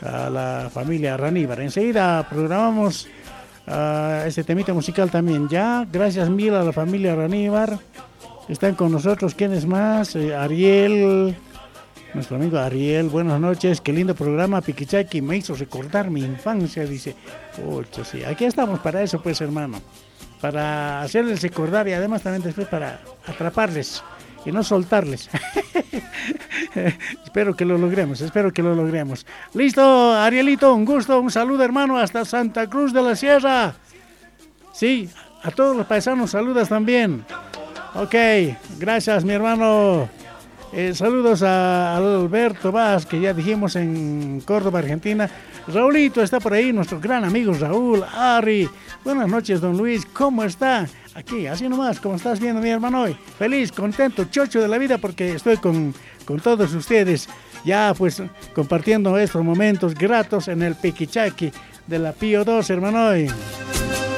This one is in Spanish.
a la familia Ranívar. Enseguida programamos este temita musical también. Ya, gracias mil a la familia Ranívar. Están con nosotros, ¿quiénes más? Ariel, nuestro amigo Ariel, buenas noches, qué lindo programa, Piquichaqui, me hizo recordar mi infancia, dice. Ocho, sí, aquí estamos para eso, pues, hermano, para hacerles recordar y además también después para atraparles y no soltarles. Espero que lo logremos. Listo, Arielito, un gusto, un saludo, hermano, hasta Santa Cruz de la Sierra. Sí, a todos los paisanos saludas también. Ok, gracias, mi hermano. Saludos a Alberto Vaz, que ya dijimos en Córdoba, Argentina. Raulito está por ahí, nuestro gran amigo Raúl, Ari. Buenas noches, don Luis, ¿cómo está? Aquí, así nomás, como estás viendo, mi hermano hoy. Feliz, contento, chocho de la vida porque estoy con todos ustedes. Ya pues compartiendo estos momentos gratos en el Piquichaqui de la Pío 2, hermano hoy.